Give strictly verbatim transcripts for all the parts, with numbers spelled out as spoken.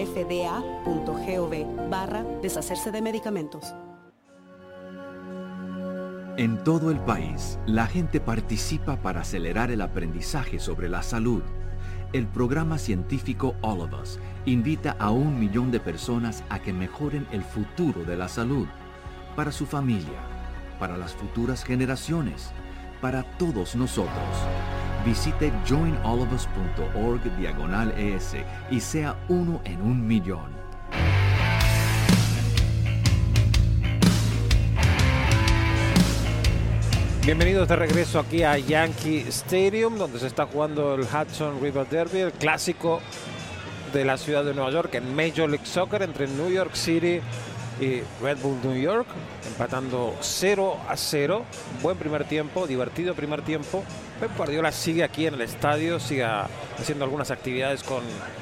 f d a punto gov barra deshacerse de medicamentos. En todo el país, la gente participa para acelerar el aprendizaje sobre la salud. El programa científico All of Us invita a un millón de personas a que mejoren el futuro de la salud, para su familia, para las futuras generaciones, para todos nosotros. Visite join all of us punto org diagonal es y sea uno en un millón. Bienvenidos de regreso aquí a Yankee Stadium, donde se está jugando el Hudson River Derby, el clásico de la ciudad de Nueva York en Major League Soccer entre New York City y Red Bull New York, empatando cero a cero. Buen primer tiempo, divertido primer tiempo. Pep Guardiola sigue aquí en el estadio, sigue haciendo algunas actividades con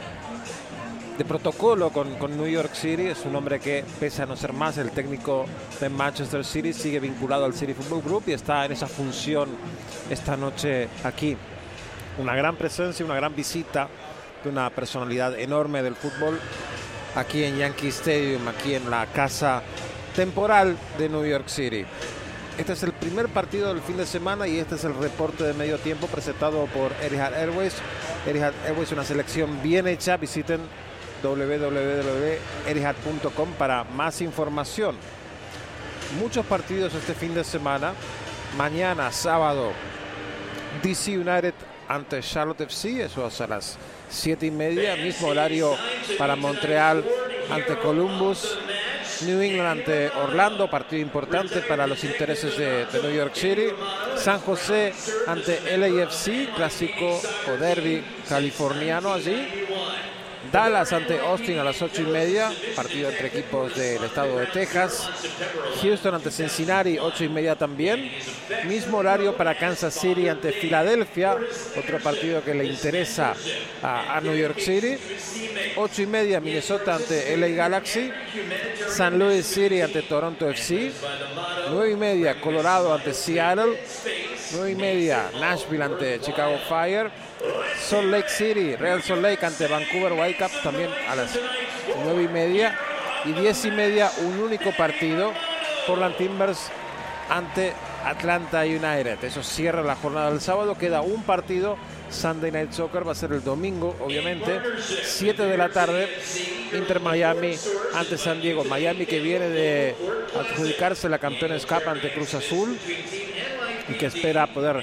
de protocolo con, con New York City. Es un hombre que, pese a no ser más el técnico de Manchester City, sigue vinculado al City Football Group y está en esa función esta noche aquí. Una gran presencia, una gran visita de una personalidad enorme del fútbol aquí en Yankee Stadium, aquí en la casa temporal de New York City. Este es el primer partido del fin de semana y este es el reporte de medio tiempo presentado por Etihad Airways. Etihad Airways, una selección bien hecha. Visiten w w w punto etihad punto com para más información. Muchos partidos este fin de semana. Mañana, sábado, D C United ante Charlotte F C, eso es a las siete y media, mismo horario para Montreal ante Columbus. New England ante Orlando, partido importante para los intereses de, de New York City. San José ante L A F C, clásico o derby californiano allí. Dallas ante Austin a las ocho y media, partido entre equipos del estado de Texas. Houston ante Cincinnati, ocho y media también. Mismo horario para Kansas City ante Filadelfia, otro partido que le interesa a, a New York City. ocho y media Minnesota ante L A Galaxy. San Luis City ante Toronto F C. nueve y media Colorado ante Seattle. nueve y media Nashville ante Chicago Fire. Salt Lake City, Real Salt Lake ante Vancouver Whitecaps también a las nueve y media. Y diez y media un único partido, Portland Timbers ante Atlanta United. Eso cierra la jornada del sábado. Queda un partido, Sunday Night Soccer, va a ser el domingo, obviamente, siete de la tarde, Inter Miami ante San Diego. Miami, que viene de adjudicarse la Campeones Cup ante Cruz Azul y que espera poder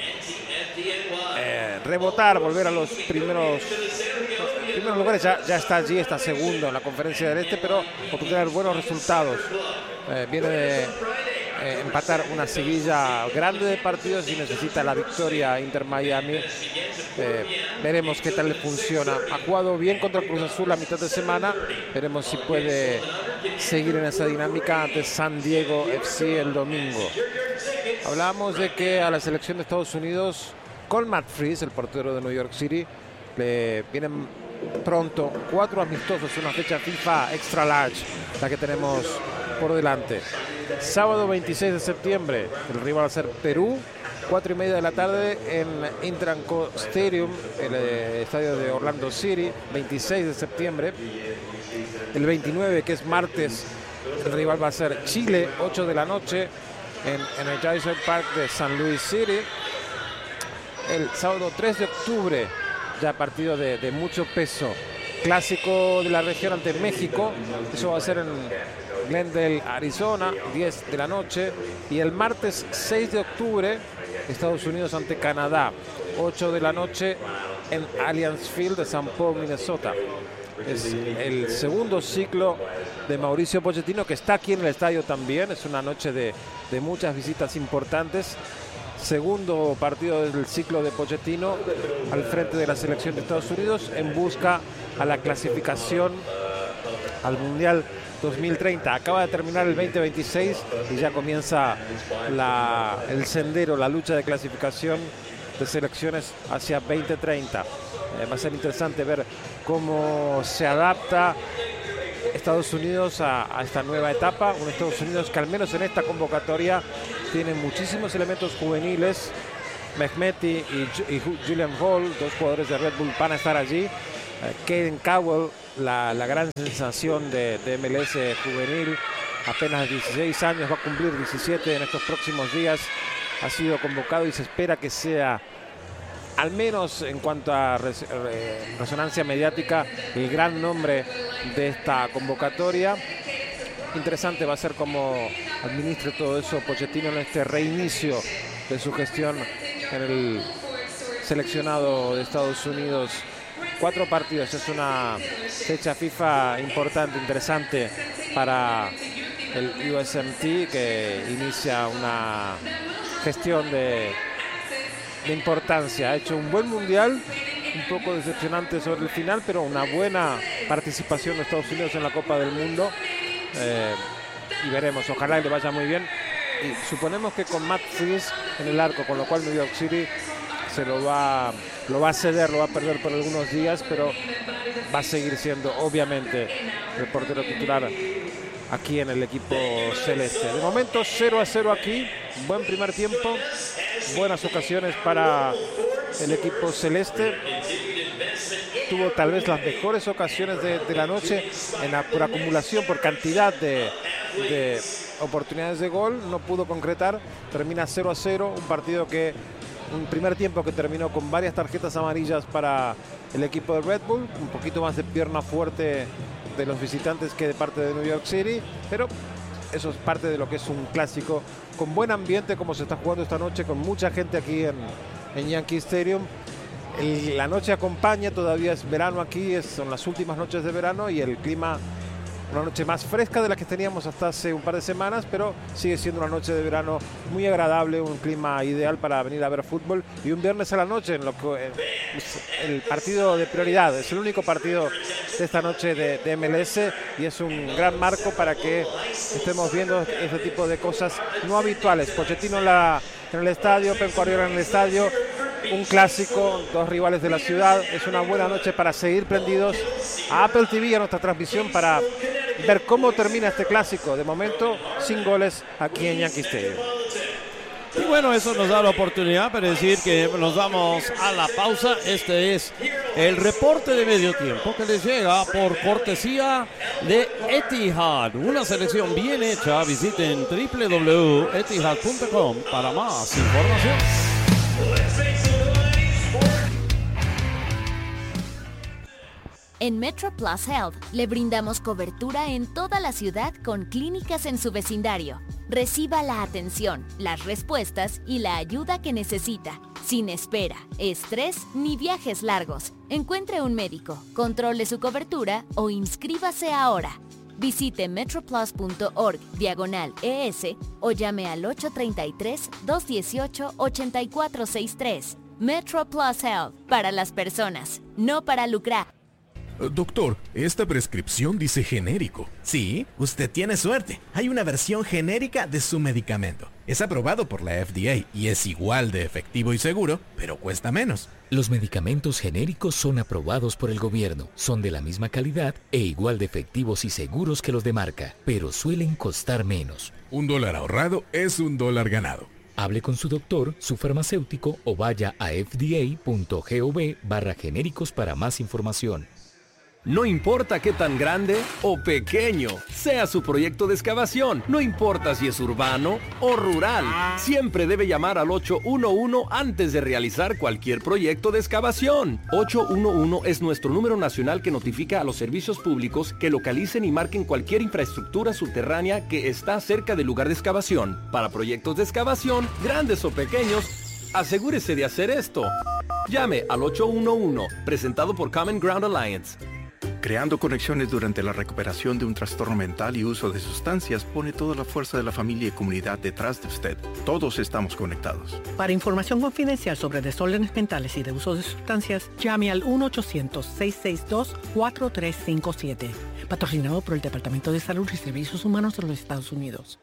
eh, rebotar, volver a los primeros, primeros lugares. Ya, ya está allí, está segundo en la Conferencia del Este, pero obtener buenos resultados. Eh, viene de Eh, empatar una seguilla grande de partidos y necesita la victoria Inter Miami. Eh, veremos qué tal le funciona. Ha jugado bien contra Cruz Azul la mitad de semana. Veremos si puede seguir en esa dinámica ante San Diego F C el domingo. Hablábamos de que a la selección de Estados Unidos, con Matt Freese, el portero de New York City, le vienen pronto cuatro amistosos, una fecha FIFA extra large, la que tenemos por delante. Sábado veintiséis de septiembre, el rival va a ser Perú, cuatro y media de la tarde en Intranco Stadium, el eh, estadio de Orlando City. Veintiséis de septiembre. El veintinueve, que es martes, el rival va a ser Chile, ocho de la noche en Energizer Park de San Luis City. El sábado tres de octubre, ya partido de, de mucho peso, clásico de la región ante México. Eso va a ser en Glendale, Arizona, diez de la noche. Y el martes seis de octubre, Estados Unidos ante Canadá, ocho de la noche en Allianz Field de Saint Paul, Minnesota. Es el segundo ciclo de Mauricio Pochettino, que está aquí en el estadio también. Es una noche de, de muchas visitas importantes. Segundo partido del ciclo de Pochettino al frente de la selección de Estados Unidos en busca a la clasificación al Mundial dos mil treinta. Acaba de terminar el veinte veintiséis y ya comienza la, el sendero, la lucha de clasificación de selecciones hacia veinte treinta. Eh, va a ser interesante ver cómo se adapta Estados Unidos a, a esta nueva etapa. Un Estados Unidos que al menos en esta convocatoria tiene muchísimos elementos juveniles. Mehmeti y, y Julian Hall, dos jugadores de Red Bull, van a estar allí. Caden Cowell, la, la gran sensación de, de M L S juvenil, apenas dieciséis años, va a cumplir diecisiete en estos próximos días, ha sido convocado y se espera que sea, al menos en cuanto a res, re, resonancia mediática, el gran nombre de esta convocatoria. Interesante va a ser cómo administre todo eso Pochettino en este reinicio de su gestión en el seleccionado de Estados Unidos. Cuatro partidos, es una fecha FIFA importante, interesante para el U S M T, que inicia una gestión de, de importancia. Ha hecho un buen mundial, un poco decepcionante sobre el final, pero una buena participación de Estados Unidos en la Copa del Mundo. Eh, y veremos, ojalá le vaya muy bien. Y suponemos que con Matt Fries en el arco, con lo cual New York City se lo va, lo va a ceder, lo va a perder por algunos días, pero va a seguir siendo obviamente el portero titular aquí en el equipo celeste. De momento cero a cero aquí, buen primer tiempo, buenas ocasiones para el equipo celeste. Tuvo tal vez las mejores ocasiones de, de la noche en la, por acumulación, por cantidad de, de oportunidades de gol, no pudo concretar, termina cero a cero, un partido que un primer tiempo que terminó con varias tarjetas amarillas para el equipo de Red Bull, un poquito más de pierna fuerte de los visitantes que de parte de New York City, pero eso es parte de lo que es un clásico con buen ambiente como se está jugando esta noche, con mucha gente aquí en, en Yankee Stadium. El, la noche acompaña, todavía es verano aquí, es, son las últimas noches de verano y el clima, una noche más fresca de la que teníamos hasta hace un par de semanas, pero sigue siendo una noche de verano muy agradable, un clima ideal para venir a ver fútbol, y un viernes a la noche en lo que es el partido de prioridad, es el único partido de esta noche de, de M L S, y es un gran marco para que estemos viendo este tipo de cosas no habituales. Pochettino en, la, en el estadio, Pep Guardiola en el estadio, un clásico, dos rivales de la ciudad. Es una buena noche para seguir prendidos a Apple T V, a nuestra transmisión, para ver cómo termina este clásico. De momento, sin goles aquí en Yankee Stadium. Y bueno, eso nos da la oportunidad para decir que nos vamos a la pausa. Este es el reporte de medio tiempo que les llega por cortesía de Etihad. Una selección bien hecha. Visiten doble u doble u doble u punto etihad punto com para más información. En MetroPlus Health le brindamos cobertura en toda la ciudad con clínicas en su vecindario. Reciba la atención, las respuestas y la ayuda que necesita, sin espera, estrés ni viajes largos. Encuentre un médico, controle su cobertura o inscríbase ahora. Visite metroplus.org diagonal ES o llame al ocho tres tres, dos uno ocho, ocho cuatro seis tres. MetroPlus Health, para las personas, no para lucrar. Doctor, esta prescripción dice genérico. Sí, usted tiene suerte. Hay una versión genérica de su medicamento. Es aprobado por la F D A y es igual de efectivo y seguro, pero cuesta menos. Los medicamentos genéricos son aprobados por el gobierno, son de la misma calidad e igual de efectivos y seguros que los de marca, pero suelen costar menos. Un dólar ahorrado es un dólar ganado. Hable con su doctor, su farmacéutico o vaya a f d a punto gov barra genéricos para más información. No importa qué tan grande o pequeño sea su proyecto de excavación, no importa si es urbano o rural, siempre debe llamar al ocho uno uno antes de realizar cualquier proyecto de excavación. ocho uno uno es nuestro número nacional que notifica a los servicios públicos que localicen y marquen cualquier infraestructura subterránea que está cerca del lugar de excavación. Para proyectos de excavación, grandes o pequeños, asegúrese de hacer esto. Llame al ocho uno uno, presentado por Common Ground Alliance. Creando conexiones durante la recuperación de un trastorno mental y uso de sustancias pone toda la fuerza de la familia y comunidad detrás de usted. Todos estamos conectados. Para información confidencial sobre desórdenes mentales y de uso de sustancias, llame al uno ochocientos, seiscientos sesenta y dos, cuatro tres cinco siete. Patrocinado por el Departamento de Salud y Servicios Humanos de los Estados Unidos.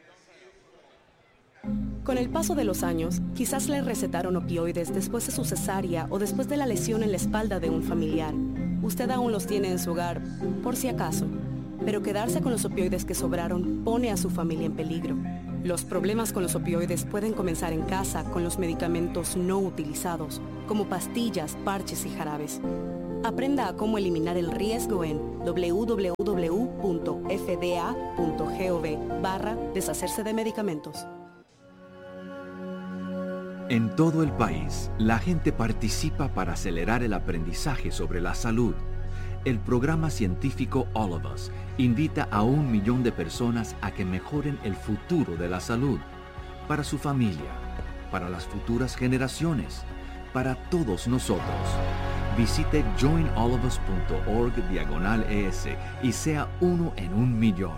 Con el paso de los años, quizás le recetaron opioides después de su cesárea o después de la lesión en la espalda de un familiar. Usted aún los tiene en su hogar, por si acaso. Pero quedarse con los opioides que sobraron pone a su familia en peligro. Los problemas con los opioides pueden comenzar en casa con los medicamentos no utilizados, como pastillas, parches y jarabes. Aprenda a cómo eliminar el riesgo en doble u doble u doble u punto f d a punto gov barra deshacerse de medicamentos. En todo el país, la gente participa para acelerar el aprendizaje sobre la salud. El programa científico All of Us invita a un millón de personas a que mejoren el futuro de la salud, para su familia, para las futuras generaciones, para todos nosotros. Visite join all of us punto org diagonal es y sea uno en un millón.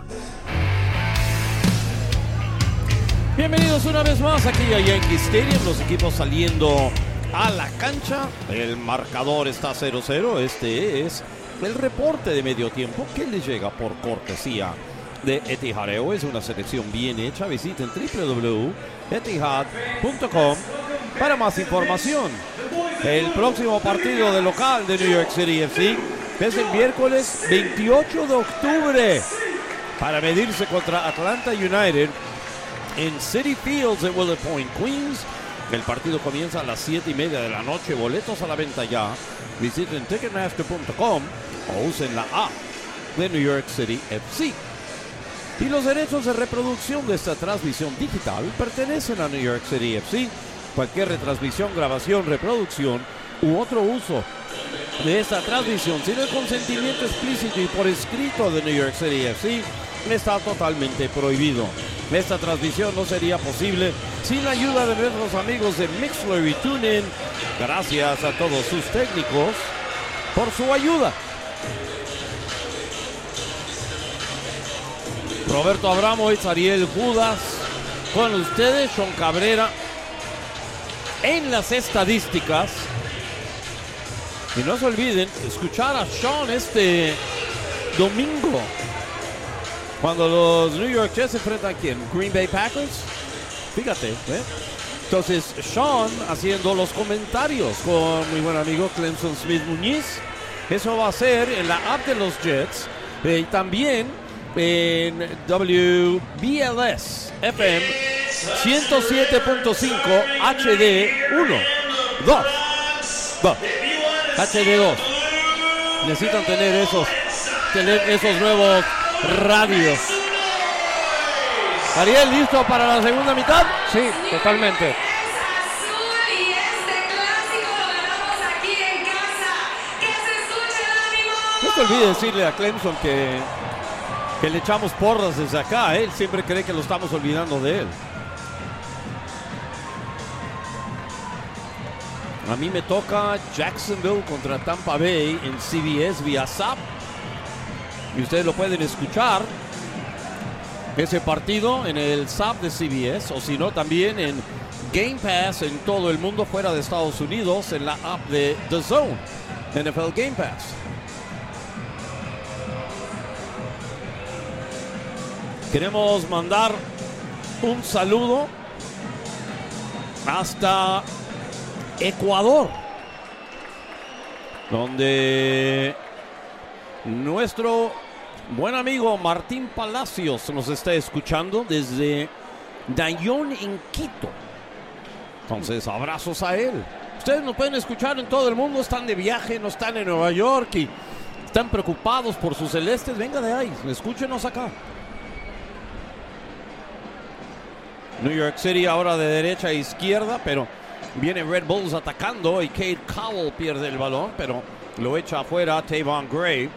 Bienvenidos una vez más aquí a Yankee Stadium, los equipos saliendo a la cancha. El marcador está cero cero. Este es el reporte de medio tiempo que les llega por cortesía de Etihad Airways, una selección bien hecha. Visiten doble u doble u doble u punto etihad punto com para más información. El próximo partido de local de New York City F C es el miércoles veintiocho de octubre para medirse contra Atlanta United en City Fields de Willow Point, Queens. El partido comienza a las siete y media de la noche. Boletos a la venta ya. Visiten ticketmaster punto com o usen la app de New York City F C. Y los derechos de reproducción de esta transmisión digital pertenecen a New York City F C. Cualquier retransmisión, grabación, reproducción u otro uso de esta transmisión sin el consentimiento explícito y por escrito de New York City F C está totalmente prohibido. Esta transmisión no sería posible sin la ayuda de nuestros amigos de Mixler y TuneIn. Gracias a todos sus técnicos por su ayuda. Roberto Abramovich, Ariel Judas, con ustedes, Sean Cabrera, en las estadísticas. Y no se olviden escuchar a Sean este domingo, cuando los New York Jets se enfrentan a quién, Green Bay Packers. Fíjate, ¿eh? Entonces Sean haciendo los comentarios con mi buen amigo Clemson Smith Muñiz. Eso va a ser en la app de los Jets, eh, y también en W B L S F M ciento siete punto cinco H D uno, dos, dos, H D dos. Necesitan tener esos, tener esos nuevos radios. Ariel, ¿listo para la segunda mitad? Sí, totalmente. No te olvides decirle a Clemson que, que le echamos porras desde acá. Él siempre cree que lo estamos olvidando de él. A mí me toca Jacksonville contra Tampa Bay en C B S vía S A P. Y ustedes lo pueden escuchar, ese partido, en el S A P de C B S, o si no también en Game Pass en todo el mundo fuera de Estados Unidos, en la app de The Zone, N F L Game Pass. Queremos mandar un saludo hasta Ecuador, donde nuestro buen amigo Martín Palacios nos está escuchando desde Dayón en Quito. Entonces, abrazos a él. Ustedes nos pueden escuchar en todo el mundo, están de viaje, no están en Nueva York y están preocupados por sus celestes. Venga de ahí, escúchenos acá. New York City ahora de derecha a izquierda, pero viene Red Bulls atacando y Cade Cowell pierde el balón, pero lo echa afuera Tavon Gray.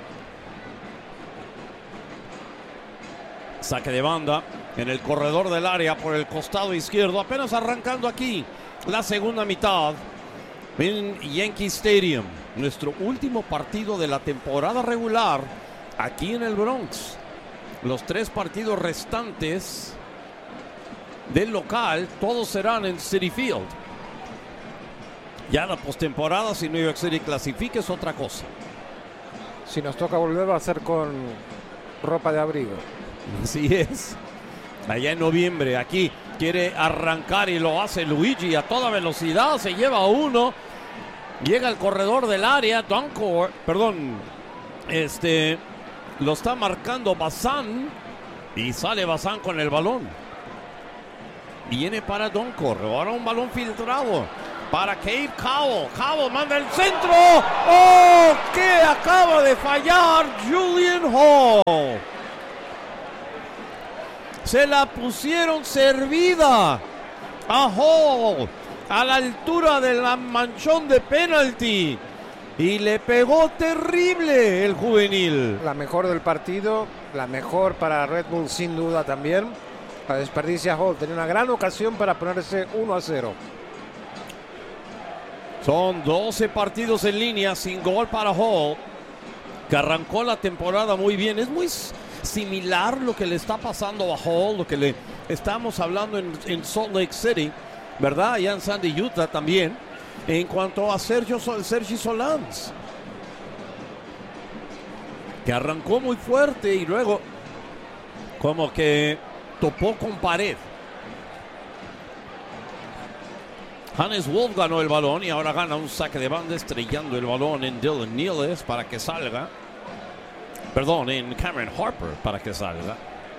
Saque de banda en el corredor del área por el costado izquierdo, apenas arrancando aquí la segunda mitad en Yankee Stadium. Nuestro último partido de la temporada regular aquí en el Bronx. Los tres partidos restantes del local, todos serán en City Field. Ya la postemporada, si New York City clasifica, es otra cosa. Si nos toca volver, va a ser con ropa de abrigo. Así es. Allá en noviembre, aquí quiere arrancar y lo hace Luigi a toda velocidad. Se lleva uno. Llega al corredor del área. Doncor, perdón, este, lo está marcando Bazán. Y sale Bazán con el balón. Viene para Doncor. Ahora un balón filtrado para Cade Cowell. Cowell manda el centro. ¡Oh! ¡Que acaba de fallar Julian Hall! Se la pusieron servida a Hall a la altura del manchón de penalti y le pegó terrible el juvenil. La mejor del partido, la mejor para Red Bull sin duda también. La desperdicia Hall, tenía una gran ocasión para ponerse uno a cero. Son doce partidos en línea sin gol para Hall, que arrancó la temporada muy bien. Es muy similar lo que le está pasando a Hall, lo que le estamos hablando en, en Salt Lake City, ¿verdad? Allá en Sandy, Utah también, en cuanto a Sergio Sergi Solans, que arrancó muy fuerte y luego como que topó con pared. Hannes Wolf ganó el balón y ahora gana un saque de banda estrellando el balón en Dylan Nealis para que salga. Perdón, en Cameron Harper para que salga.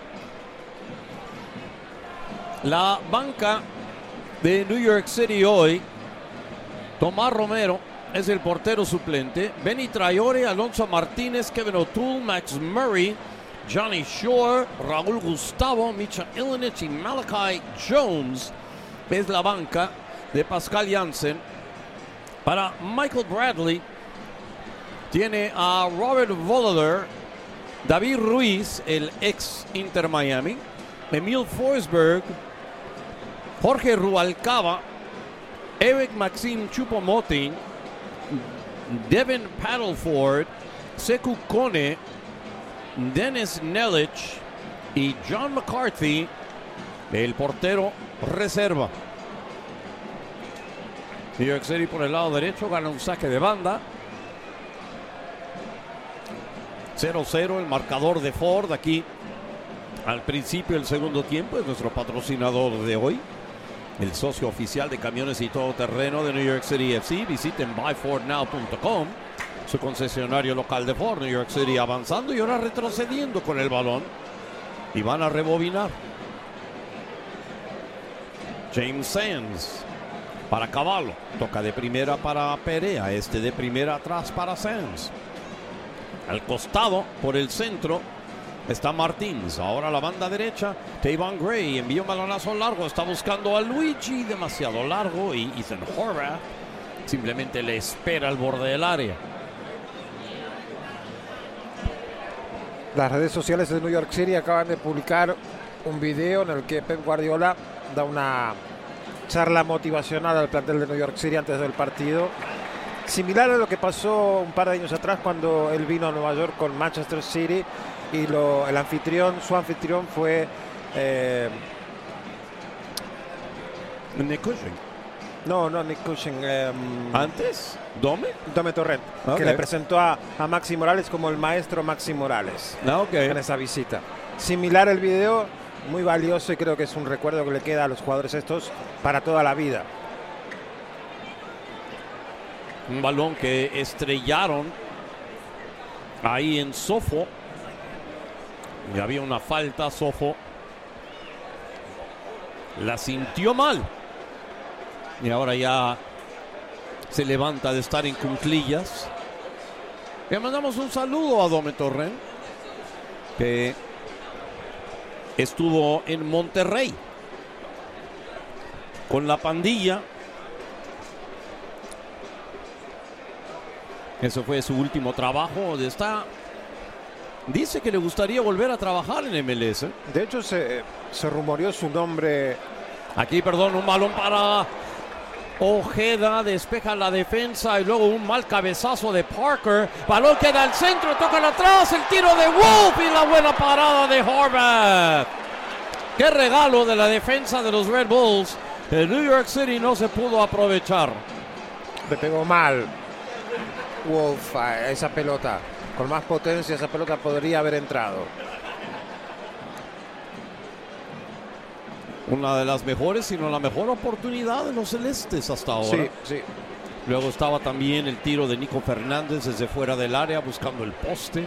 La banca de New York City hoy: Tomás Romero es el portero suplente, Benny Traore, Alonso Martínez, Kevin O'Toole, Max Murray, Johnny Shore, Raúl Gustavo, Micha Ilinic y Malachi Jones es la banca de Pascal Jansen. Para Michael Bradley tiene a Robert Volader, David Ruiz, el ex Inter Miami, Emil Forsberg, Jorge Rubalcaba, Eric Maxim Choupo-Moting, Devin Paddleford, Sekou Kone, Dennis Nelich y John McCarthy, el portero reserva. New York City por el lado derecho gana un saque de banda. cero cero el marcador de Ford aquí al principio del segundo tiempo. Es nuestro patrocinador de hoy, el socio oficial de camiones y todoterreno de New York City F C. Visiten buy ford now punto com, su concesionario local de Ford. New York City avanzando y ahora retrocediendo con el balón y van a rebobinar. James Sands para Cavallo, toca de primera para Perea, este de primera atrás para Sands. Al costado, por el centro, está Martins. Ahora la banda derecha, Tavon Gray envía un balonazo largo, está buscando a Luigi, demasiado largo, y Ethan Horvath simplemente le espera al borde del área. Las redes sociales de New York City acaban de publicar un video en el que Pep Guardiola da una charla motivacional al plantel de New York City antes del partido, similar a lo que pasó un par de años atrás cuando él vino a Nueva York con Manchester City y lo, el anfitrión, su anfitrión fue eh, Nick Cushing. No, no Nick Cushing. Eh, ¿Antes? ¿Dome? Dome Torrent, okay, que le presentó a, a Maxi Morales como el maestro Maxi Morales okay. en esa visita. Similar el video, muy valioso, y creo que es un recuerdo que le queda a los jugadores estos para toda la vida. Un balón que estrellaron ahí en Sofo. Y había una falta. Sofo la sintió mal. Y ahora ya se levanta de estar en cuclillas. Le mandamos un saludo a Dome Torrent, que estuvo en Monterrey con la pandilla. Ese fue su último trabajo. Está, dice que le gustaría volver a trabajar en M L S. De hecho, se, se rumoreó su nombre. Aquí, perdón, un balón para Ojeda, despeja la defensa y luego un mal cabezazo de Parker. Balón queda al centro, tocan atrás, el tiro de Wolf y la buena parada de Horvath. Qué regalo de la defensa de los Red Bulls. El New York City no se pudo aprovechar. Le pegó mal Wolf a esa pelota. Con más potencia esa pelota podría haber entrado. Una de las mejores, si no la mejor oportunidad de los celestes hasta ahora. Sí, sí. Luego estaba también el tiro de Nico Fernández desde fuera del área buscando el poste,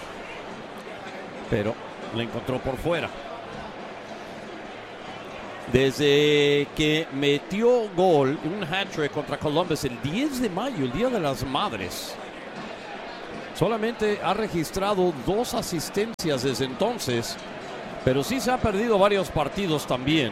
pero la encontró por fuera. desde que metió gol, un hat-trick contra Columbus el diez de mayo, el Día de las Madres. Solamente ha registrado dos asistencias desde entonces, pero sí se ha perdido varios partidos también.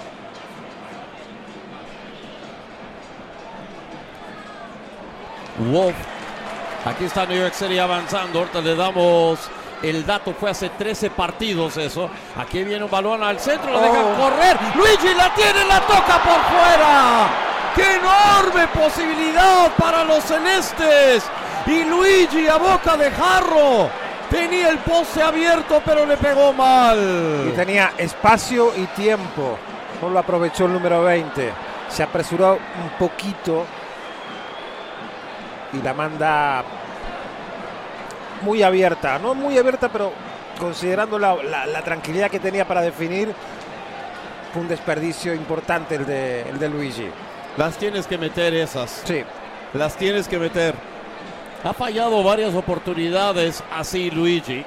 Wolf, aquí está New York City avanzando. Ahorita le damos el dato, fue hace trece partidos eso. Aquí viene un balón al centro, lo dejan Oh. correr. Luigi la tiene, la toca por fuera. ¡Qué enorme posibilidad para los celestes! Y Luigi a boca de jarro. Tenía el poste abierto, pero le pegó mal. Y tenía espacio y tiempo. No lo aprovechó el número veinte. Se apresuró un poquito y la manda muy abierta. No muy abierta, pero considerando la, la, la tranquilidad que tenía para definir, fue un desperdicio importante el de, el de Luigi. Las tienes que meter esas. Sí. Las tienes que meter. Ha fallado varias oportunidades así Luigi.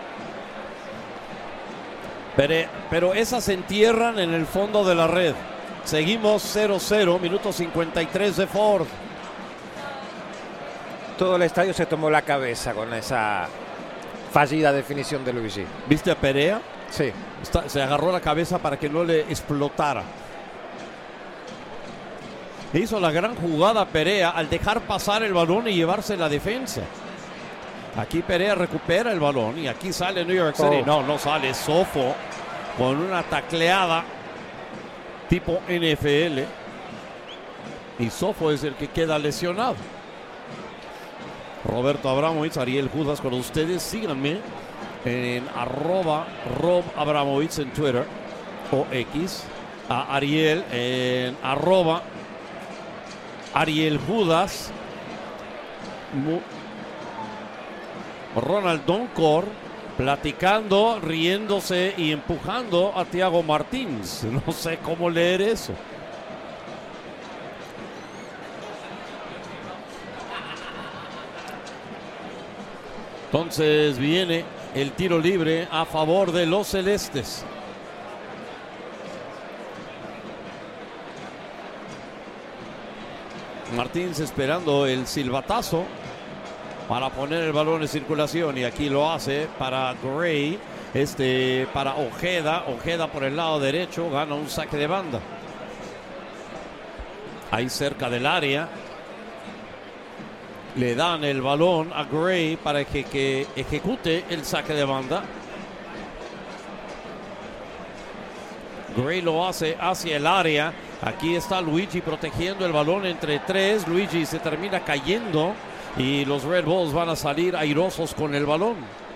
Pero, pero esas se entierran en el fondo de la red. Seguimos cero cero, minuto cincuenta y tres de Ford. Todo el estadio se tomó la cabeza con esa fallida definición de Luigi. ¿Viste a Perea? Sí. Está, se agarró la cabeza para que no le explotara. Hizo la gran jugada Perea al dejar pasar el balón y llevarse la defensa. Aquí Perea recupera el balón y aquí sale New York City. Oh. No, no sale Sofo con una tacleada tipo N F L. Y Sofo es el que queda lesionado. Roberto Abramovich, Ariel Judas con ustedes. Síganme en arroba Rob Abramovich en Twitter o X. A Ariel en arroba Ariel Judas. Mu Ronald Doncor platicando, riéndose y empujando a Thiago Martins. No sé cómo leer eso. Entonces viene el tiro libre a favor de los celestes. Martins esperando el silbatazo para poner el balón en circulación y aquí lo hace para Gray, este para Ojeda, Ojeda por el lado derecho, gana un saque de banda. Ahí cerca del área. Le dan el balón a Gray para que, que ejecute el saque de banda. Gray lo hace hacia el área. Aquí está Luigi protegiendo el balón entre tres. Luigi se termina cayendo y los Red Bulls van a salir airosos con el balón.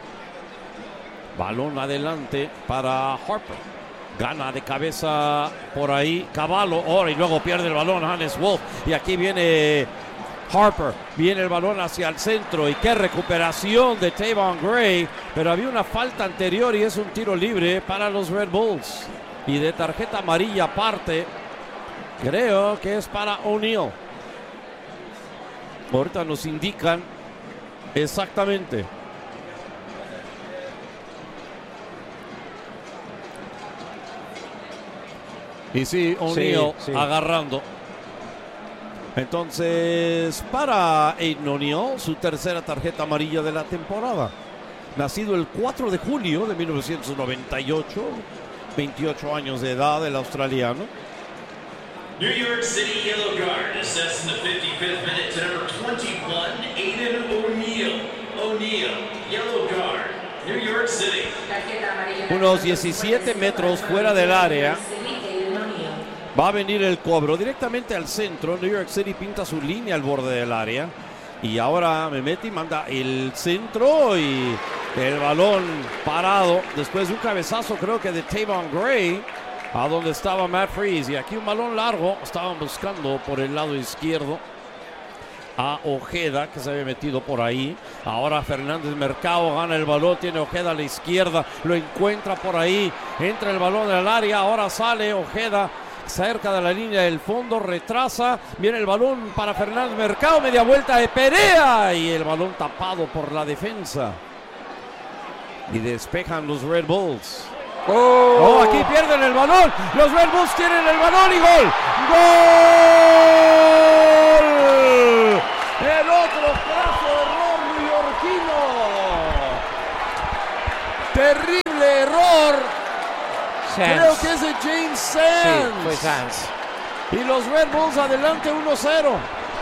Balón adelante para Harper. Gana de cabeza por ahí Cavallo. Oh, y luego pierde el balón Hannes Wolf. Y aquí viene Harper, viene el balón hacia el centro y qué recuperación de Tavon Gray, pero había una falta anterior y es un tiro libre para los Red Bulls. Y de tarjeta amarilla aparte, creo que es para O'Neal. Ahorita nos indican exactamente. Y sí, O'Neal sí, sí. agarrando. Entonces, para Aiden O'Neal, su tercera tarjeta amarilla de la temporada. Nacido el cuatro de julio de mil novecientos noventa y ocho, veintiocho años de edad, el australiano. New York City Yellow Guard assessed in the fifty-fifth minute to number twenty-one, Aiden O'Neal. O'Neal, Yellow Guard, New York City. Unos diecisiete metros fuera del área. Va a venir el cobro directamente al centro. New York City pinta su línea al borde del área. Y ahora Mehmeti manda el centro y el balón parado después de un cabezazo, creo que de Tavon Gray, a donde estaba Matt Freese. Y aquí un balón largo. Estaban buscando por el lado izquierdo a Ojeda, que se había metido por ahí. Ahora Fernández Mercado gana el balón, tiene Ojeda a la izquierda, lo encuentra por ahí, entra el balón en el área, ahora sale Ojeda cerca de la línea del fondo, retrasa, viene el balón para Fernández Mercado, media vuelta de Perea y el balón tapado por la defensa y despejan los Red Bulls. Oh. Oh, aquí pierden el balón. Los Red Bulls tienen el balón y gol. ¡Gol! El otro craso error neoyorquino. Terrible error. Sands. Creo que es de James Sands. Sí, fue Sands. Y los Red Bulls adelante uno cero.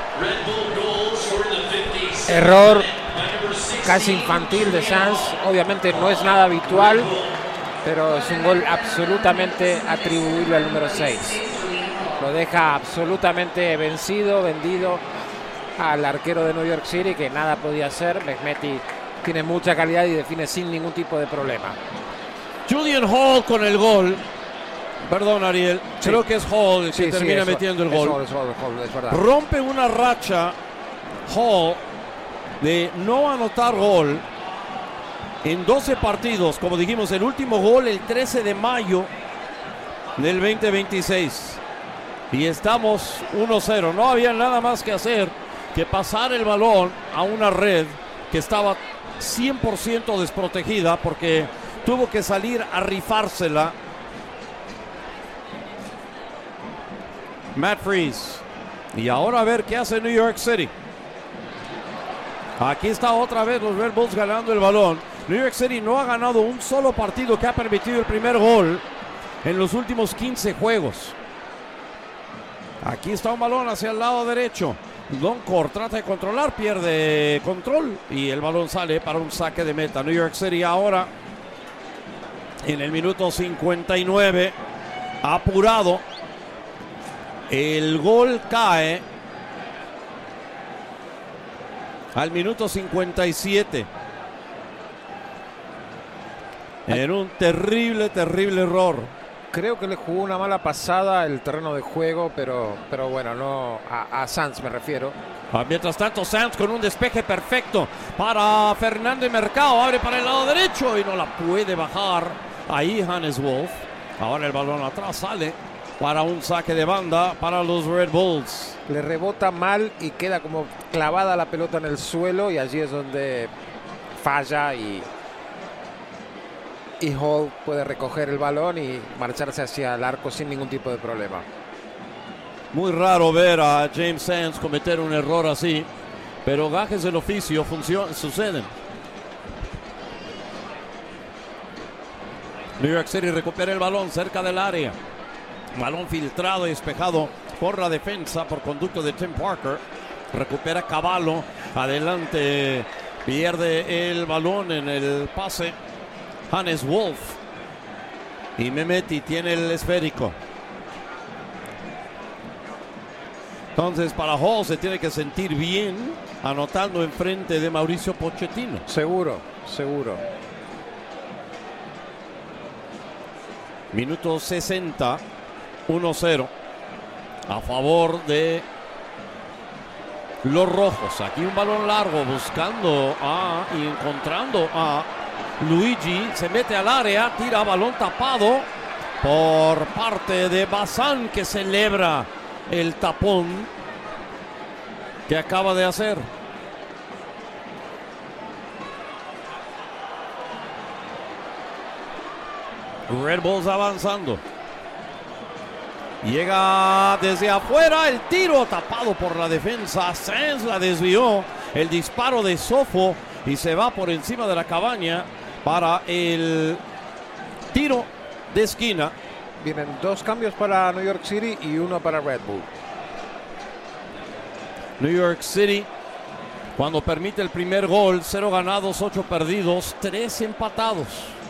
Error casi infantil de Sands. Obviamente no es nada habitual, pero es un gol absolutamente atribuible al número seis. Lo deja absolutamente vencido, vendido al arquero de New York City, que nada podía hacer. Mehmeti tiene mucha calidad y define sin ningún tipo de problema. Julian Hall con el gol. Perdón, Ariel. Sí. Creo que es Hall el Sí, que sí, termina es- metiendo el es gol. Hall, es Hall, es Hall, es verdad. Rompe una racha Hall de no anotar gol en doce partidos. Como dijimos, el último gol el trece de mayo del veinte veintiséis. Y estamos uno cero. No había nada más que hacer que pasar el balón a una red que estaba cien por ciento desprotegida, porque tuvo que salir a rifársela Matt Freese. Y ahora a ver qué hace New York City. Aquí está otra vez los Red Bulls ganando el balón. New York City no ha ganado un solo partido que ha permitido el primer gol en los últimos quince juegos. Aquí está un balón hacia el lado derecho. Doncor trata de controlar, pierde control y el balón sale para un saque de meta. New York City ahora en el minuto cincuenta y nueve, apurado. El gol cae al minuto cincuenta y siete. En un terrible, terrible error. Creo que le jugó una mala pasada el terreno de juego, pero, pero bueno, no a, a Sands me refiero. Ah, mientras tanto, Sands con un despeje perfecto para Fernando Mercado. Abre para el lado derecho y no la puede bajar. Ahí Hannes Wolf. Ahora el balón atrás sale para un saque de banda para los Red Bulls. Le rebota mal y queda como clavada la pelota en el suelo y allí es donde falla y, y Hall puede recoger el balón y marcharse hacia el arco sin ningún tipo de problema. Muy raro ver a James Sands cometer un error así, pero gajes del oficio funcionan, suceden. New York City recupera el balón cerca del área. Balón filtrado y despejado por la defensa por conducto de Tim Parker. Recupera Cavallo. Adelante. Pierde el balón en el pase Hannes Wolf. Y Mehmeti tiene el esférico. Entonces para Hall se tiene que sentir bien anotando enfrente de Mauricio Pochettino. Seguro, seguro. Minuto sesenta, uno cero a favor de los rojos. Aquí un balón largo buscando a y encontrando a Luigi. Se mete al área, tira balón tapado por parte de Bazán, que celebra el tapón que acaba de hacer. Red Bulls avanzando. Llega desde afuera el tiro tapado por la defensa. Sands la desvió. El disparo de Sofo y se va por encima de la cabaña para el tiro de esquina. Vienen dos cambios para New York City y uno para Red Bull. New York City, cuando permite el primer gol, cero ganados, ocho perdidos, tres empatados.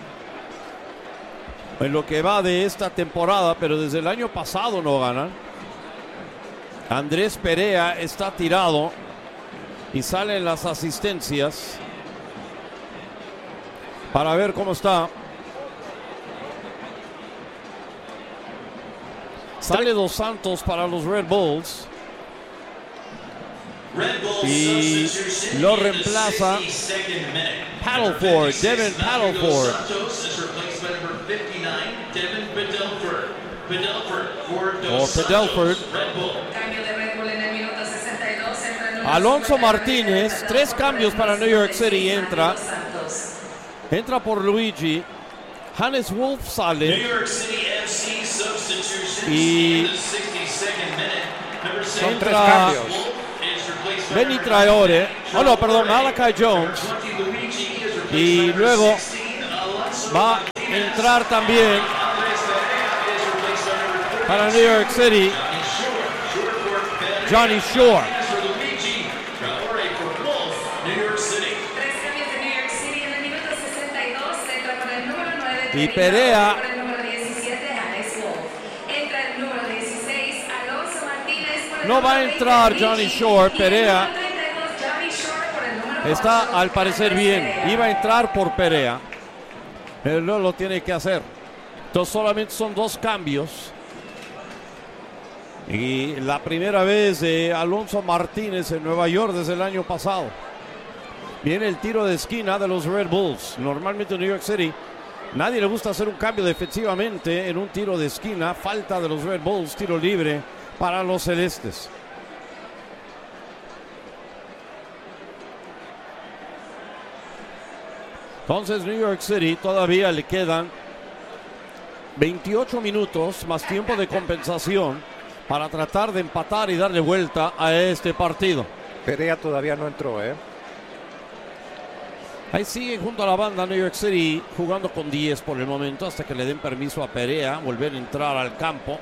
En lo que va de esta temporada, pero desde el año pasado no ganan. Andrés Perea está tirado y salen las asistencias para ver cómo está. Sale Dos Santos para los Red Bulls y lo reemplaza Paddleford, Devin Paddleford. O Paddleford. Alonso Martínez, tres cambios para New York City. Entra, entra por Luigi. Hannes Wolf sale. New York City F C substitution Y in the sixty-second minute. Number Son seven, tres cambios. is replaced by Benny number Traore. Oh no, perdón, Malachi Jones. twenty, Luigi is replaced Y by number luego sixteen, Alonso va a Martinez. entrar también Andres Perea is replaced by number para New York City Short court Perea. Johnny Shore. For Luigi, Traore for Wolf, New York City. Tres cambios de New York City en el minuto sesenta y dos. Entra con el número nueve. Y Perea Por el número diecisiete, Alex Wolf. Entra el número dieciséis, Alonso Martínez. Por el no va a número entrar veinte, Johnny Luigi. Shore. Y el Perea número treinta y dos, Johnny Shore por el número está ocho, al parecer Andrés bien. Perea. Iba a entrar por Perea, pero no lo tiene que hacer. Entonces solamente son dos cambios. Y la primera vez de Alonso Martínez en Nueva York desde el año pasado. Viene el tiro de esquina de los Red Bulls. Normalmente en New York City nadie le gusta hacer un cambio defensivamente en un tiro de esquina. Falta de los Red Bulls, tiro libre para los celestes. Entonces New York City todavía le quedan veintiocho minutos más tiempo de compensación para tratar de empatar y darle vuelta a este partido. Perea todavía no entró, ¿eh? Ahí sigue junto a la banda New York City jugando con diez por el momento hasta que le den permiso a Perea volver a entrar al campo.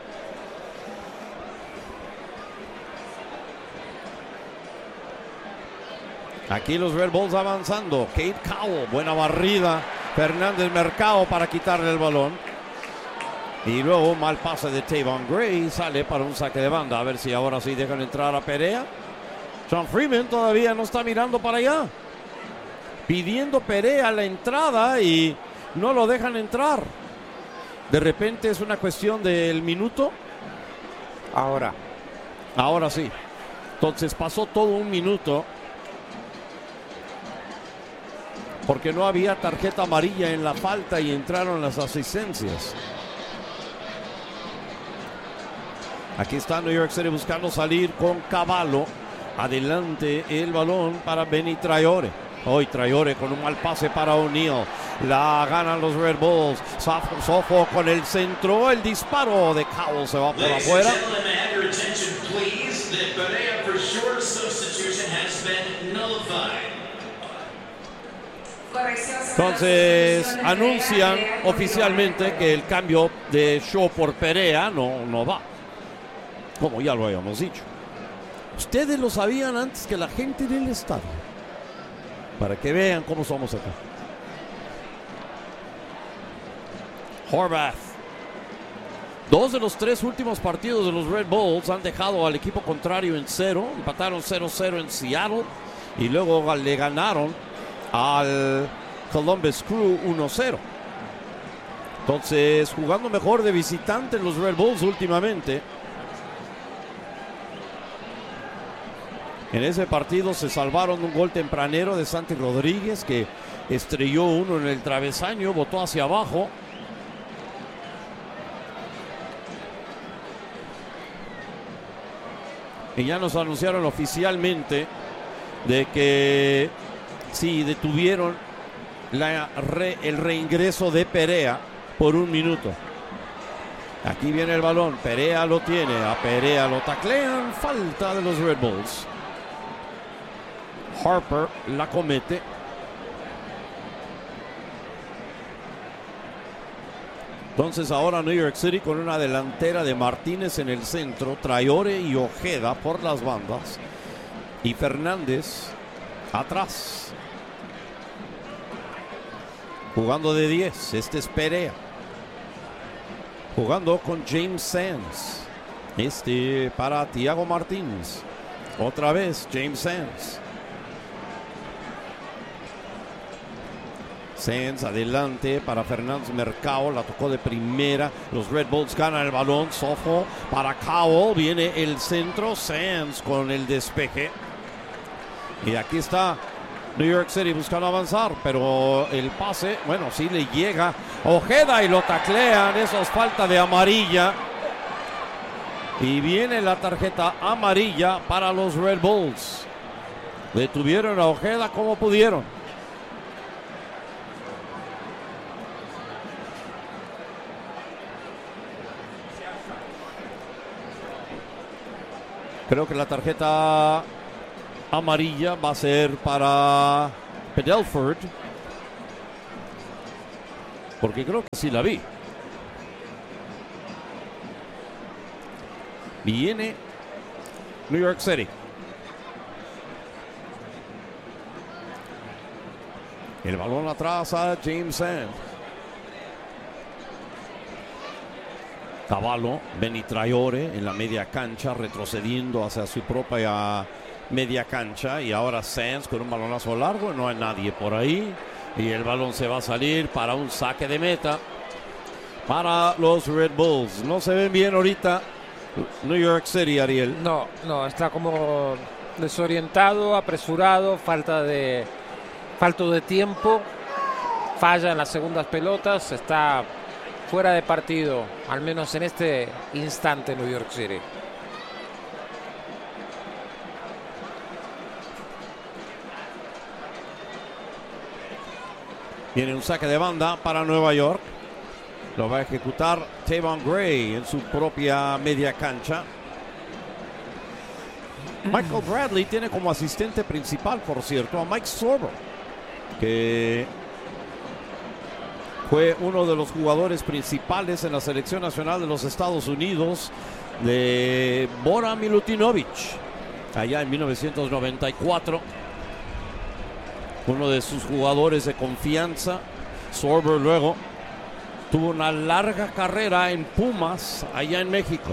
Aquí los Red Bulls avanzando. Kate Cowell, buena barrida. Fernández Mercado para quitarle el balón. Y luego un mal pase de Tavon Gray. Sale para un saque de banda. A ver si ahora sí dejan entrar a Perea. John Freeman todavía no está mirando para allá. Pidiendo Perea la entrada y no lo dejan entrar. De repente es una cuestión del minuto. Ahora. Ahora sí. Entonces pasó todo un minuto. Porque no había tarjeta amarilla en la falta y entraron las asistencias. Aquí está New York City buscando salir con Cavallo. Adelante el balón para Benny Traore. Hoy Traore con un mal pase para O'Neal. La ganan los Red Bulls. Sofo, Sofo con el centro. El disparo de Cowell se va por afuera. Entonces anuncian oficialmente que el cambio de Shaw por Perea no, no va. Como ya lo habíamos dicho. Ustedes lo sabían antes que la gente del estadio. Para que vean cómo somos acá. Horvath. Dos de los tres últimos partidos de los Red Bulls han dejado al equipo contrario en cero. Empataron cero cero en Seattle. Y luego le ganaron al Columbus Crew uno cero. Entonces, jugando mejor de visitante los Red Bulls últimamente. En ese partido se salvaron de un gol tempranero de Santi Rodríguez que estrelló uno en el travesaño, botó hacia abajo. Y ya nos anunciaron oficialmente de que sí, detuvieron la re, el reingreso de Perea por un minuto. Aquí viene el balón, Perea lo tiene, a Perea lo taclean, falta de los Red Bulls. Harper la comete. Entonces ahora New York City con una delantera de Martínez en el centro, Traore y Ojeda por las bandas y Fernández atrás. Jugando de diez, este es Perea. Jugando con James Sands. Este para Thiago Martínez. Otra vez James Sands. Sands adelante para Fernández Mercado, la tocó de primera, los Red Bulls ganan el balón, Sofo para Cowell, viene el centro, Sands con el despeje. Y aquí está New York City buscando avanzar, pero el pase, bueno, sí le llega Ojeda y lo taclean, eso es falta de amarilla. Y viene la tarjeta amarilla para los Red Bulls. Detuvieron a Ojeda como pudieron. Creo que la tarjeta amarilla va a ser para Padelford, porque creo que sí la vi. Viene New York City. El balón atrás a James Sand. Cavallo, Benny Traore en la media cancha, retrocediendo hacia su propia media cancha. Y ahora Sands con un balonazo largo, no hay nadie por ahí. Y el balón se va a salir para un saque de meta para los Red Bulls. No se ven bien ahorita New York City, Ariel. No, no, está como desorientado, apresurado, falta de, falta de tiempo, falla en las segundas pelotas, está fuera de partido, al menos en este instante New York City. Viene un saque de banda para Nueva York. Lo va a ejecutar Tavon Gray en su propia media cancha. Michael Bradley tiene como asistente principal, por cierto, a Mike Sorbo, que fue uno de los jugadores principales en la selección nacional de los Estados Unidos de Bora Milutinovic allá en mil novecientos noventa y cuatro. Uno de sus jugadores de confianza. Sorbo luego tuvo una larga carrera en Pumas allá en México.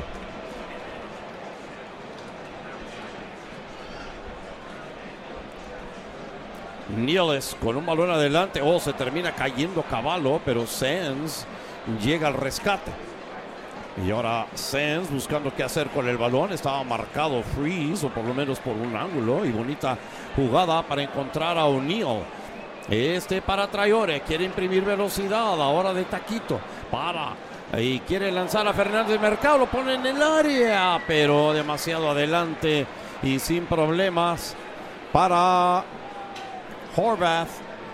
Niels con un balón adelante. Oh, se termina cayendo Cavallo, pero Sands llega al rescate. Y ahora Sands buscando qué hacer con el balón. Estaba marcado freeze, o por lo menos por un ángulo. Y bonita jugada para encontrar a O'Neal. Este para Traore, quiere imprimir velocidad, ahora de taquito, para, y quiere lanzar a Fernández Mercado, lo pone en el área, pero demasiado adelante y sin problemas para Horvath.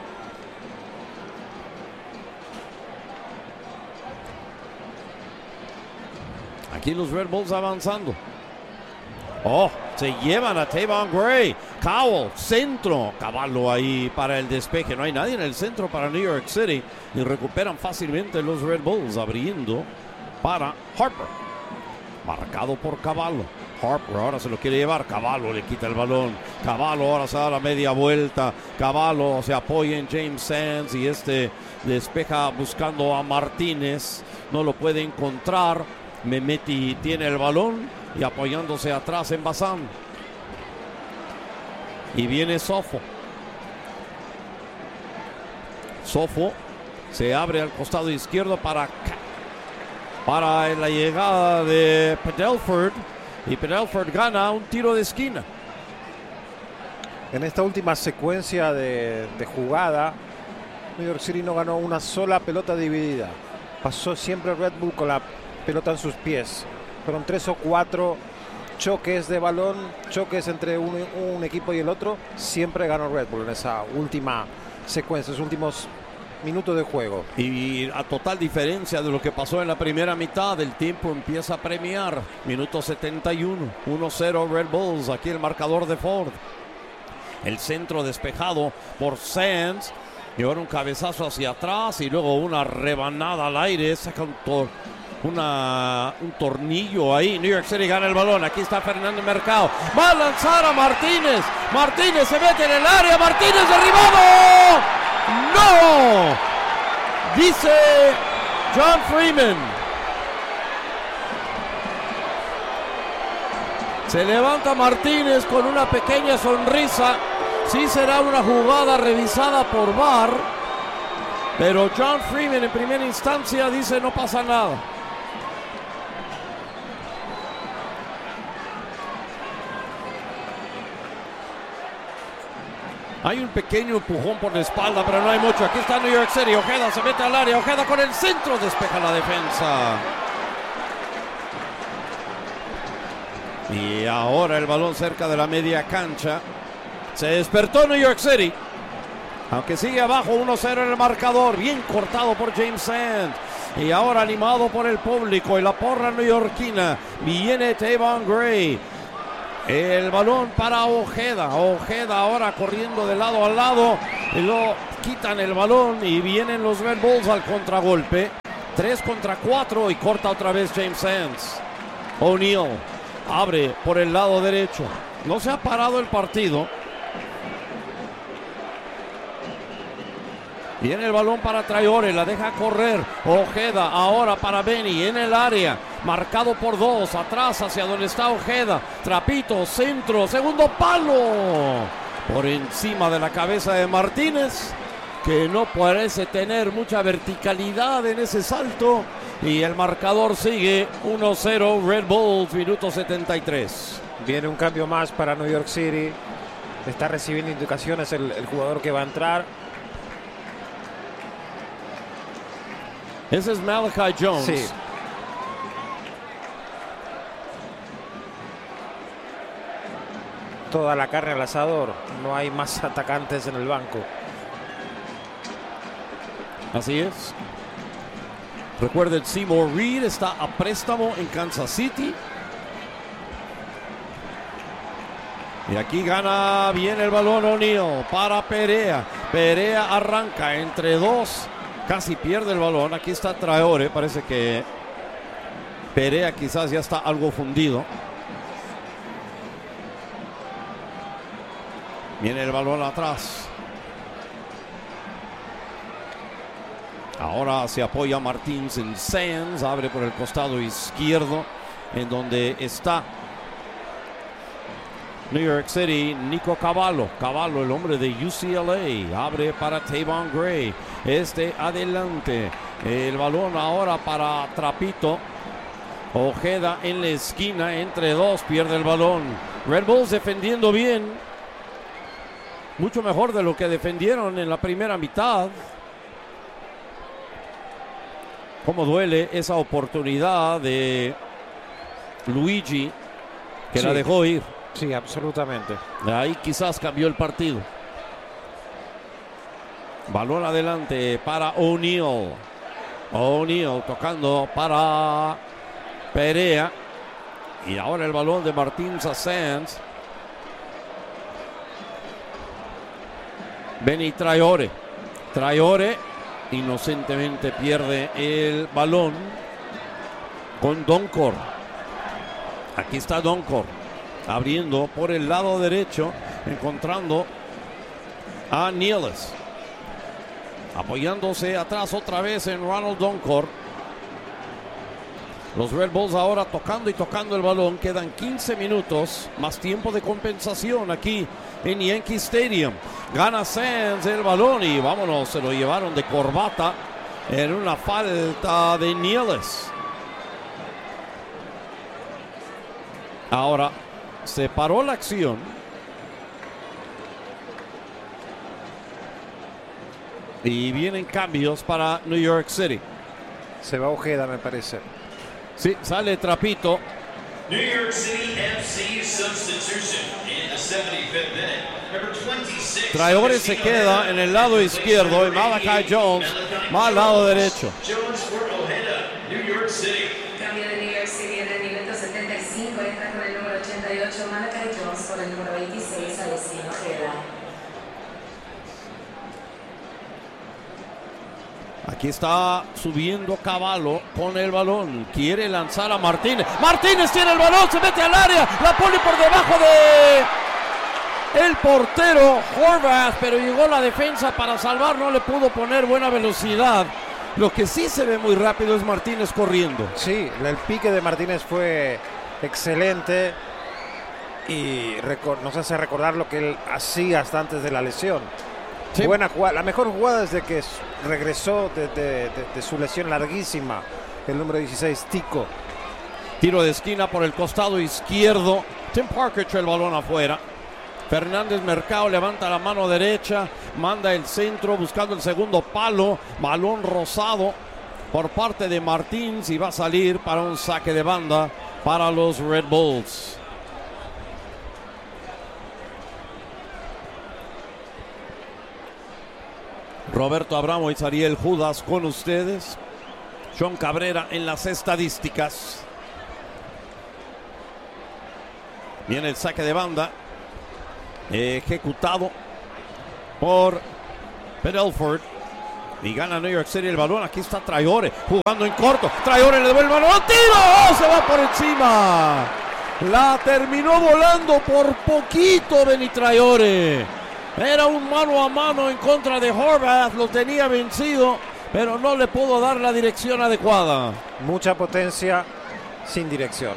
Aquí los Red Bulls avanzando. Oh, se llevan a Tavon Gray. Cowell, centro. Cavallo ahí para el despeje. No hay nadie en el centro para New York City. Y recuperan fácilmente los Red Bulls, abriendo para Harper. Marcado por Cavallo. Harper ahora se lo quiere llevar. Cavallo le quita el balón. Cavallo ahora se da la media vuelta. Cavallo se apoya en James Sands y este despeja buscando a Martínez. No lo puede encontrar. Mehmeti tiene el balón y apoyándose atrás en Bazán. Y viene Sofo. Sofo se abre al costado izquierdo para, para la llegada de Padelford. Y Padelford gana un tiro de esquina. En esta última secuencia de, de jugada, New York City no ganó una sola pelota dividida. Pasó siempre Red Bull con la pelota en sus pies. Fueron tres o cuatro choques de balón, choques entre un, un equipo y el otro. Siempre ganó Red Bull en esa última secuencia, esos últimos minutos de juego. Y a total diferencia de lo que pasó en la primera mitad, el tiempo empieza a premiar. Minuto setenta y uno, uno cero Red Bulls. Aquí el marcador de Ford. El centro despejado por Sands. Y ahora un cabezazo hacia atrás y luego una rebanada al aire. Saca un tor Una, un tornillo ahí. New York City gana el balón. Aquí está Fernández Mercado. Va a lanzar a Martínez. Martínez se mete en el área. Martínez derribado. ¡No! Dice John Freeman. Se levanta Martínez con una pequeña sonrisa. Sí será una jugada revisada por V A R. Pero John Freeman en primera instancia dice no pasa nada. Hay un pequeño empujón por la espalda, pero no hay mucho. Aquí está New York City. Ojeda se mete al área. Ojeda con el centro. Despeja la defensa. Y ahora el balón cerca de la media cancha. Se despertó New York City. Aunque sigue abajo uno cero en el marcador. Bien cortado por James Sand. Y ahora animado por el público y la porra neoyorquina. Viene Tavon Gray. El balón para Ojeda. Ojeda ahora corriendo de lado a lado. Y lo quitan el balón y vienen los Red Bulls al contragolpe. Tres contra cuatro y corta otra vez James Sands. O'Neal abre por el lado derecho. No se ha parado el partido. Viene el balón para Traore, la deja correr. Ojeda ahora para Benny en el área. Marcado por dos, atrás hacia donde está Ojeda. Trapito, centro, segundo palo. Por encima de la cabeza de Martínez, que no parece tener mucha verticalidad en ese salto. Y el marcador sigue uno cero Red Bulls, minuto setenta y tres. Viene un cambio más para New York City. Está recibiendo indicaciones el, el jugador que va a entrar. Ese es Malachi Jones. Sí. Toda la carne al asador. No hay más atacantes en el banco. Así es. Recuerden, Seymour Reed está a préstamo en Kansas City. Y aquí gana bien el balón O'Neal para Perea. Perea arranca entre dos. Casi pierde el balón. Aquí está Traore. Parece que Perea quizás ya está algo fundido. Viene el balón atrás. Ahora se apoya Martins en Sands. Abre por el costado izquierdo, en donde está New York City, Nico Cavallo. Cavallo, el hombre de U C L A. Abre para Tavon Gray. Este adelante. El balón ahora para Trapito. Ojeda en la esquina, entre dos, pierde el balón. Red Bulls defendiendo bien. Mucho mejor de lo que defendieron en la primera mitad. Cómo duele esa oportunidad de Luigi, que sí, la dejó ir. Sí, absolutamente. Ahí quizás cambió el partido. Balón adelante para O'Neal. O'Neal tocando para Perea. Y ahora el balón de Martins a Sands. Benny Traore. Traore inocentemente pierde el balón con Doncor. Aquí está Doncor. Abriendo por el lado derecho, encontrando a Nieles. Apoyándose atrás otra vez en Ronald Doncor. Los Red Bulls ahora tocando y tocando el balón. Quedan quince minutos, más tiempo de compensación aquí en Yankee Stadium. Gana Sands el balón y vámonos, se lo llevaron de corbata en una falta de Nieles. Ahora se paró la acción. Y vienen cambios para New York City. Se va Ojeda, me parece. Sí, sale Trapito. New York City F C substitution in the seventy-fifth minute. Number twenty-six. Traore se queda en el lado izquierdo y Malachi Jones más al lado derecho. Jones for Ojeda, New York City. Cambio de New York City en el minuto setenta y cinco. Entra con el número ochenta y ocho Malachi Jones por el número veintiséis Alessio Ojeda. Aquí está subiendo Cavallo con el balón. Quiere lanzar a Martínez. Martínez tiene el balón, se mete al área. La pone por debajo de el portero Horvath, pero llegó la defensa para salvar. No le pudo poner buena velocidad. Lo que sí se ve muy rápido es Martínez corriendo. Sí, el pique de Martínez fue excelente y nos hace recordar lo que él hacía hasta antes de la lesión. Sí. Buena jugada, la mejor jugada desde que regresó de, de, de, de su lesión larguísima, el número dieciséis, Tico. Tiro de esquina por el costado izquierdo. Tim Parker echó el balón afuera. Fernández Mercado levanta la mano derecha, manda el centro buscando el segundo palo. Balón rozado por parte de Martins y va a salir para un saque de banda para los Red Bulls. Roberto Abramo y Ariel Judas con ustedes. John Cabrera en las estadísticas. Viene el saque de banda, ejecutado por Bedford. Y gana New York City el balón. Aquí está Traore jugando en corto. Traore le devuelve el balón. ¡Tiro! ¡Oh! Se va por encima. La terminó volando por poquito Benny Traore. Era un mano a mano en contra de Horvath. Lo tenía vencido, pero no le pudo dar la dirección adecuada. Mucha potencia sin dirección.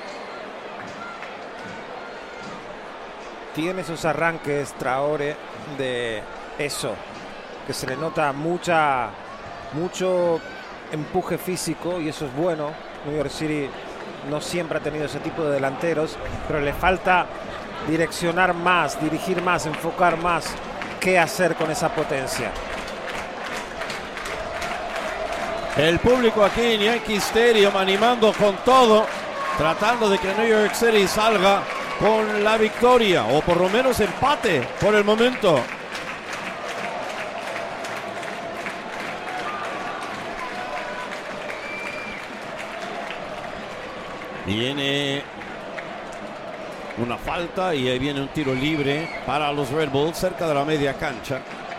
Tiene sus arranques Traore de eso, que se le nota mucha, mucho empuje físico, y eso es bueno. New York City no siempre ha tenido ese tipo de delanteros, pero le falta direccionar más, dirigir más, enfocar más qué hacer con esa potencia. El público aquí en Yankee Stadium animando con todo, tratando de que New York City salga con la victoria, o por lo menos empate por el momento. Viene una falta y ahí viene un tiro libre para los Red Bulls cerca de la media cancha.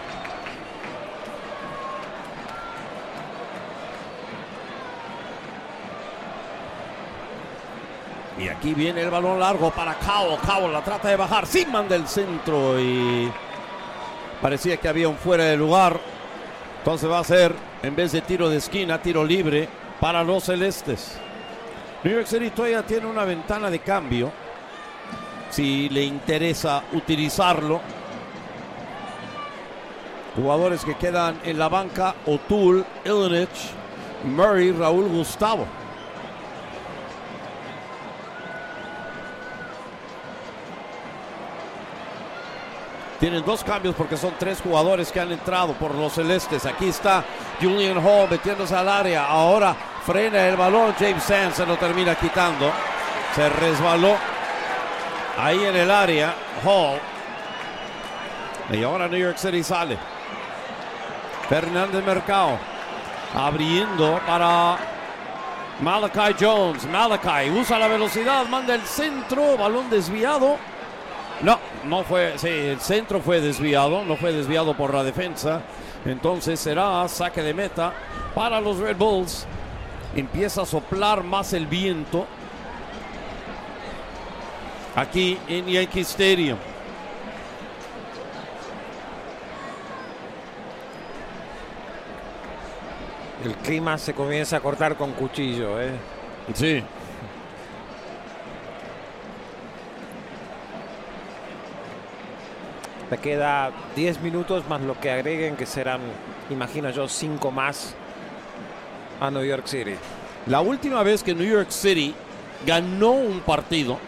Y aquí viene el balón largo para Cowell. Cowell la trata de bajar. Seaman del centro y parecía que había un fuera de lugar. Entonces va a ser, en vez de tiro de esquina, tiro libre para los celestes. New York City todavía tiene una ventana de cambio, si le interesa utilizarlo. Jugadores que quedan en la banca: O'Toole, Illich, Murray, Raúl Gustavo. Tienen dos cambios porque son tres jugadores que han entrado por los celestes. Aquí está Julian Hall metiéndose al área. Ahora frena el balón. James Sands se lo termina quitando. Se resbaló ahí en el área Hall. Y ahora New York City sale. Fernández Mercado abriendo para Malachi Jones. Malachi usa la velocidad, manda el centro, balón desviado. No, no fue, sí, el centro fue desviado, no fue desviado por la defensa. Entonces será saque de meta para los Red Bulls. Empieza a soplar más el viento aquí en Yankee Stadium. El clima se comienza a cortar con cuchillo, ¿eh? Sí. Le queda diez minutos más lo que agreguen, que serán, imagino yo, cinco más a New York City. La última vez que New York City ganó un partido,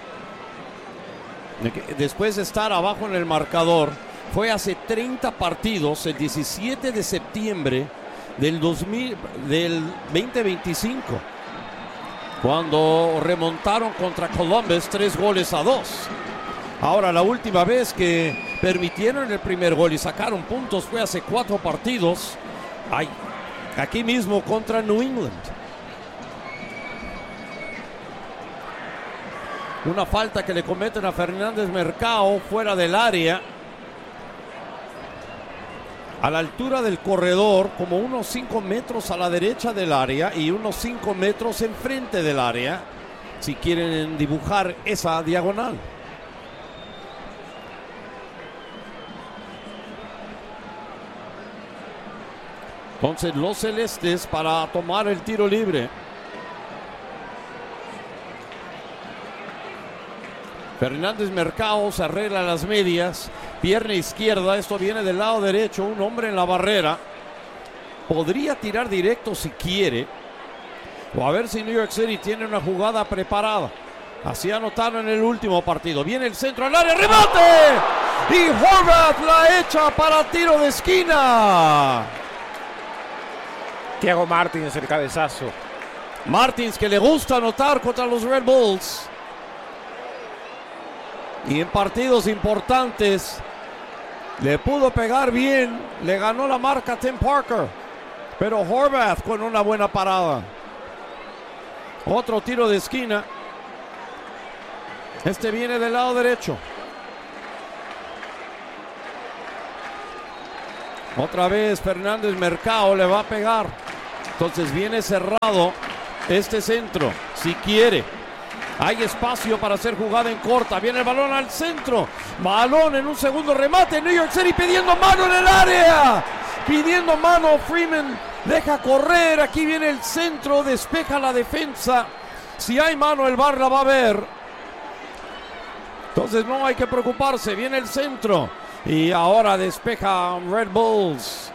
después de estar abajo en el marcador, fue hace treinta partidos, el diecisiete de septiembre del, dos mil, del veinte veinticinco, cuando remontaron contra Columbus tres goles a dos. Ahora, la última vez que permitieron el primer gol y sacaron puntos fue hace cuatro partidos. Ay, aquí mismo contra New England. Una falta que le cometen a Fernández Mercado fuera del área, a la altura del corredor, como unos cinco metros a la derecha del área y unos cinco metros enfrente del área, si quieren dibujar esa diagonal. Entonces los celestes para tomar el tiro libre. Fernández Mercado se arregla las medias, pierna izquierda, esto viene del lado derecho, un hombre en la barrera. Podría tirar directo si quiere, o a ver si New York City tiene una jugada preparada. Así anotaron en el último partido. Viene el centro al área, ¡remate! Y Horvath la echa para tiro de esquina. Thiago Martins el cabezazo. Martins, que le gusta anotar contra los Red Bulls. Y en partidos importantes le pudo pegar bien. Le ganó la marca a Tim Parker. Pero Horvath con una buena parada. Otro tiro de esquina. Este viene del lado derecho. Otra vez Fernández Mercado le va a pegar. Entonces viene cerrado este centro. Si quiere. Hay espacio para hacer jugada en corta. Viene el balón al centro. Balón en un segundo remate. New York City pidiendo mano en el área. Pidiendo mano. Freeman deja correr. Aquí viene el centro. Despeja la defensa. Si hay mano, el V A R la va a ver. Entonces no hay que preocuparse. Viene el centro. Y ahora despeja Red Bulls.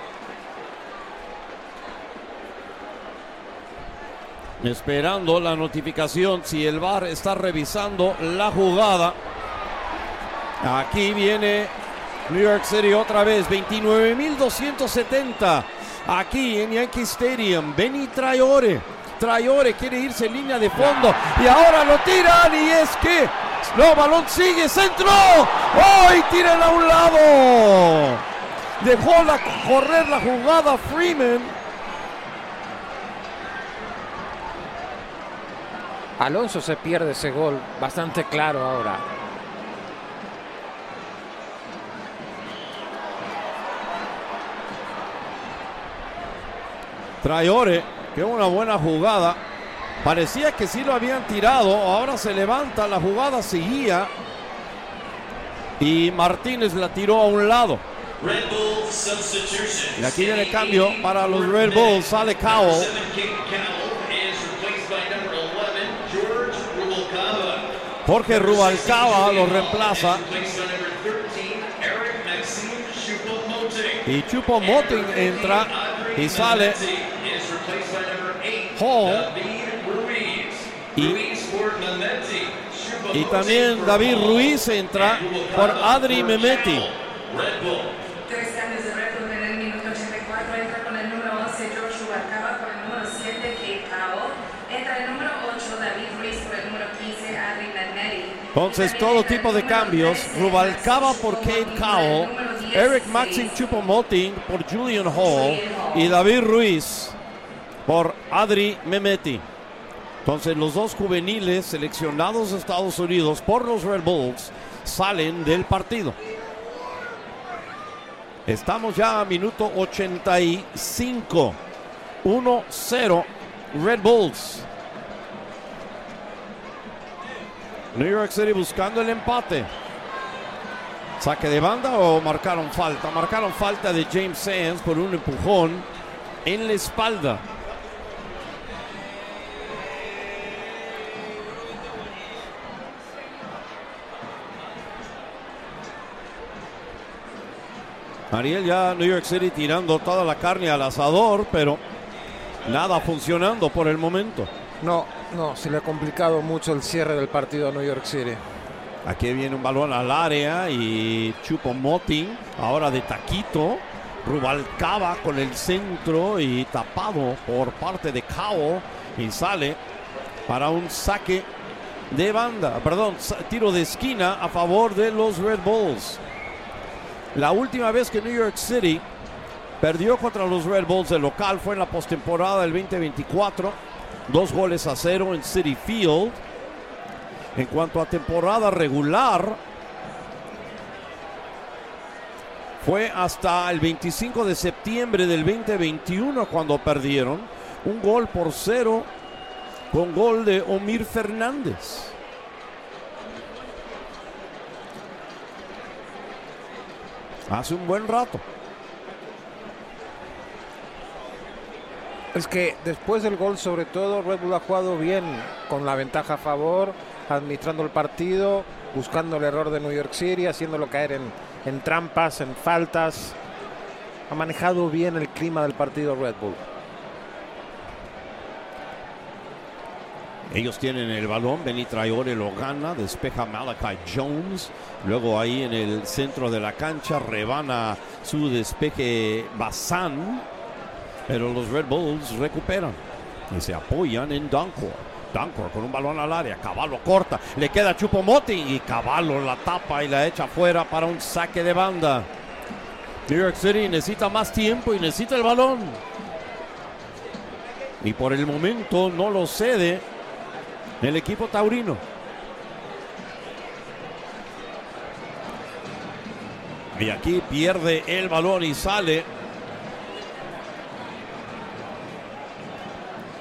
Esperando la notificación si el V A R está revisando la jugada. Aquí viene New York City otra vez. veintinueve mil doscientos setenta. Aquí en Yankee Stadium. Benny Traore. Traore quiere irse en línea de fondo. Y ahora lo tiran. Y es que... no, balón sigue. Centro. ¡Oh! Y tiran a un lado. Dejó la, correr la jugada Freeman. Alonso se pierde ese gol, bastante claro ahora. Traore, que una buena jugada. Parecía que sí lo habían tirado. Ahora se levanta, la jugada seguía. Y Martínez la tiró a un lado. Y aquí viene el cambio para los Red Bulls. Sale Cowell. Jorge Rubalcaba lo reemplaza. Y Choupo-Moting entra y sale Hall. Y, y también David Ruiz entra por Adri Mehmeti. Tres cambios de Red Bull en el minuto ochenta y cuatro. Entra con el número once George Rubalcaba, por el número siete Kate Cowell. Entra el número ocho David Ruiz, por el número quince Adri Mehmeti. Entonces todo tipo de cambios. Rubalcaba por Kate Cowell, Eric Maxim Choupo-Moting por Julian Hall y David Ruiz por Adri Mehmeti. Entonces los dos juveniles seleccionados de Estados Unidos por los Red Bulls salen del partido. Estamos ya a minuto ochenta y cinco. uno cero Red Bulls. New York City buscando el empate. ¿Saque de banda o marcaron falta? Marcaron falta de James Sands por un empujón en la espalda. Ariel, ya New York City tirando toda la carne al asador, pero nada funcionando por el momento. No, no, se le ha complicado mucho el cierre del partido a New York City. Aquí viene un balón al área y Choupo-Moting, ahora de taquito. Rubalcaba con el centro y tapado por parte de Cowell y sale para un saque de banda, perdón, tiro de esquina a favor de los Red Bulls. La última vez que New York City perdió contra los Red Bulls de local fue en la postemporada del veinte veinticuatro. Dos goles a cero en Citi Field. En cuanto a temporada regular, fue hasta el veinticinco de septiembre del veinte veintiuno cuando perdieron. Un gol por cero con gol de Omir Fernández. Hace un buen rato. Es que después del gol, sobre todo, Red Bull ha jugado bien con la ventaja a favor, administrando el partido, buscando el error de New York City, haciéndolo caer en, en trampas, en faltas. Ha manejado bien el clima del partido Red Bull. Ellos tienen el balón, Benny Traore lo gana, despeja Malachi Jones, luego ahí en el centro de la cancha rebana su despeje Bazán, pero los Red Bulls recuperan y se apoyan en Dunkor. Dunkor con un balón al área, Cavallo corta, le queda Choupo-Moting y Cavallo la tapa y la echa fuera para un saque de banda. New York City necesita más tiempo y necesita el balón. Y por el momento no lo cede el equipo taurino. Y aquí pierde el balón y sale